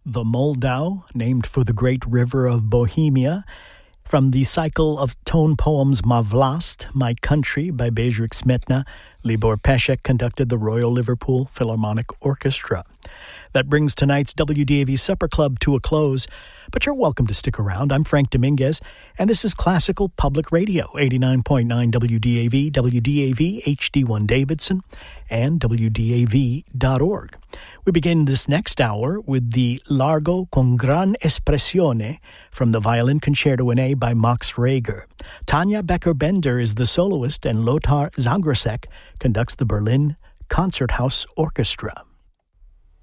The Moldau, named for the great river of Bohemia, from the cycle of tone poems Ma Vlast, My Country by Bedřich Smetana, Libor Pesek conducted the Royal Liverpool Philharmonic Orchestra. That brings tonight's WDAV Supper Club to a close, but you're welcome to stick around. I'm Frank Dominguez, and this is Classical Public Radio, 89.9 WDAV, WDAV HD1 Davidson, and WDAV.org. We begin this next hour with the Largo con gran espressione from the Violin Concerto in A by Max Reger. Tanja Becker-Bender is the soloist, and Lothar Zangrasek conducts the Berlin Concerthouse Orchestra.